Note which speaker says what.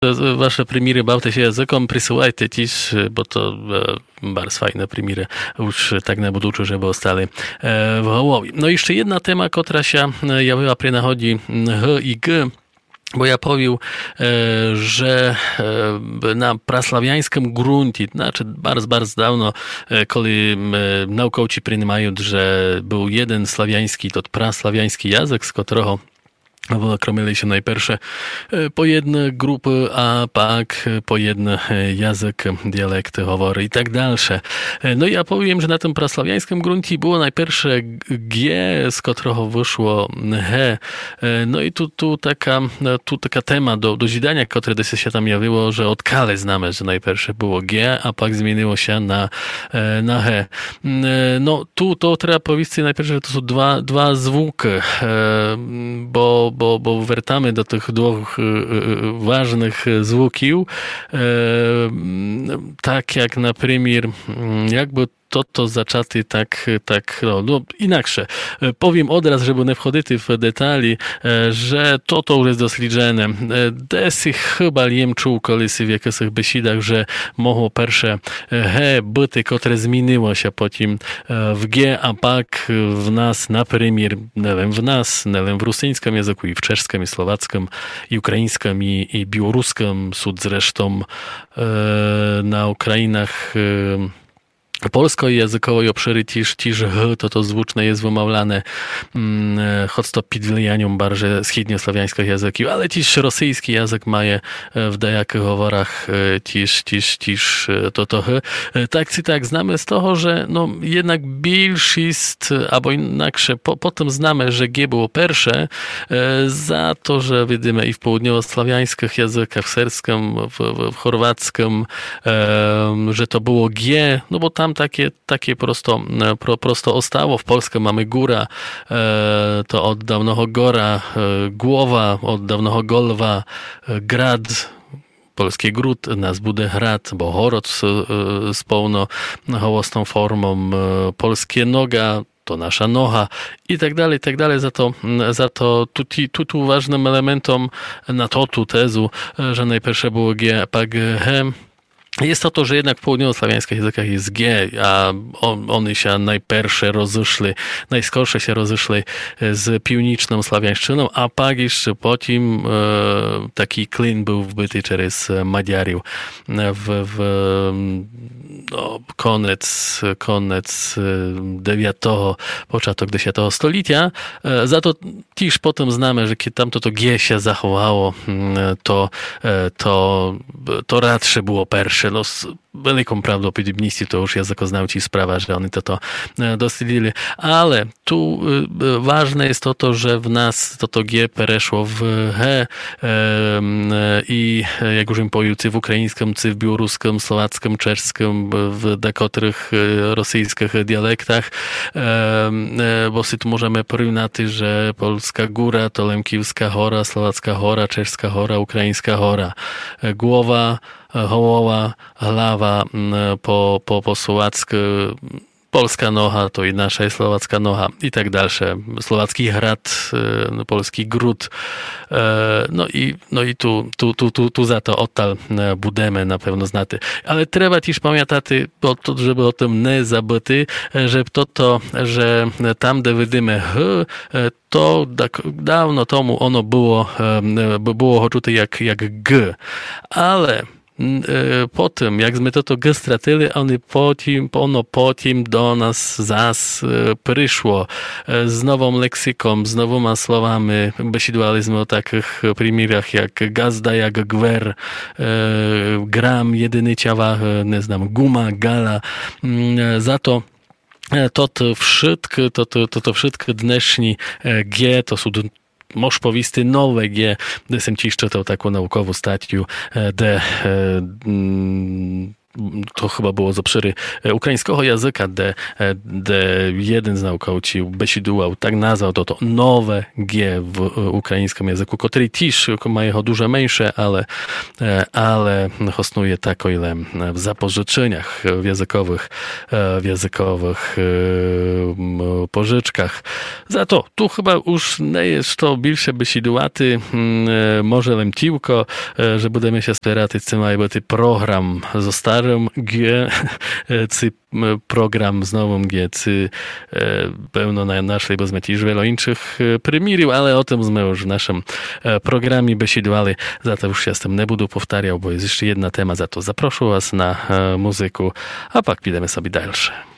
Speaker 1: Wasze приміри бавтеся язиком, присилайте тісь, бо то bardzo fajne приміри. Już tak na buduczu, żeby ostali w głowie. No i jeszcze jedna tema, która się jawiła przy nachodzi H i G. Bo ja powił, że na praslawiańskim gruncie, znaczy bardzo dawno, kiedy naukowcy przyjmują, że był jeden slawiański, to praslawiański język, z którego wykromili się najpierw po jedne grupy, a pak po jeden język, dialekty, hovory i tak dalsze. No i ja powiem, że na tym praslawiańskim gruncie było najpierw G, z którego wyszło He. No i tu taka tema do zidania, które się tam jawiło, że od kale znamy, że najpierw było G, a pak zmieniło się na He. No tu to trzeba powiedzieć najpierw, że to są dwa zwuki, bo wracamy do tych dwóch ważnych zwuków, tak jak na przykład, jakby to zaczęty tak no inaczej. Powiem od razu, żeby nie wchodzić w detali, że to już jest doświadczone. Desy chyba jem czuł kolись w jakichś besidach, że mogło pierwsze he byty, które zmieniło się potem w G, a pak w nas, na przykład, nie wiem, w rosyjskim języku, i w czeskim, i słowackim, i ukraińskim, i białoruskim, sud zresztą na Ukrainach polskojęzykowej obszary tiż H, to zvučne jest wymawiane, choć to pod wpływem bardziej wschodnioslawiańskich języków, ale tiż rosyjski język ma w dajakich hovorach tiż to H. Tak znamy z tego, że no jednak większość, albo inaczej, potem znamy, że G było pierwsze, za to, że widzimy i w południowoslawiańskich językach, w serbskim, w chorwackim, że to było G, no bo tam takie prosto ostało. W Polsce mamy góra, to od dawnego gora, głowa, od dawnego golwa, grad, polski gród, nas bude hrad, bo horod z pełno hołostą formą, polskie noga, to nasza noga i tak dalej. Za to tu ważnym elementem na tu tezu, że najpierw było G, a pak He, jest to, że jednak w południowoslawiańskich językach jest G, a one się najpierwsze rozeszły, najskorsze się rozeszły z piwniczną slawiańszczyną, a pak jeszcze potem taki klin był wbyty przez Madziarów koniec IX, początek X stulecia. Za to też potem znamy, że kiedy tamto to G się zachowało, to raczej było pierwsze. No, z wielką prawdopodobnością to już językoznawcy sprawa, że oni to dosydzili. Ale tu ważne jest to, że w nas to G przeszło w He i jak już im powiedział, w ukraińskim, w białoruskim, słowackim, czeskim, w niektórych rosyjskich dialektach, bo tu możemy porównać, że polska góra to lemkiewska hora, słowacka hora, czeska hora, ukraińska hora. Głowa, hołowa, hlawa po słowacku, polska noga to i nasza jest słowacka noga i tak dalsze. Słowacki hrad, polski gród. No i tu za to odtal budemy na pewno znaty. Ale trzeba też pamiętać, żeby o tym nie zabyty, że tam, gdzie widzimy H, to dawno temu ono było odczute jak G. Ale po tym, jak my to G stracili, ono potem do nas zas przyszło z nową leksyką, z nowymi słowami. Besidowaliśmy o takich przykładach jak gazda, jak gwer, gram, jedynica, nie znam, guma, gala. Za to wszystkie dnešní G to są moż powisty nowe G, gdy sam ci czytał taką naukową statię, to chyba było z obszyry ukraińskiego języka, де jeden z naukowców besidував, tak nazwał to nowe G w ukraińskim języku, który też ma jego dużo mniejsze, ale hosnuje tak, o ile w zapożyczeniach w językowych pożyczkach. Za to tu chyba już nie jest to bільше besidувати, może lem tylko, że będziemy się spierać, czy ma być program ze starym G, czy program z nowym G, czy pełno na naszej bezmetiż wielu innych primirił, ale o tym my już w naszym programie besidowali, za to już się z tym nie będę powtarzał, bo jest jeszcze jedna tema, za to zaproszę was na muzyku, a pak pójdziemy sobie dalsze.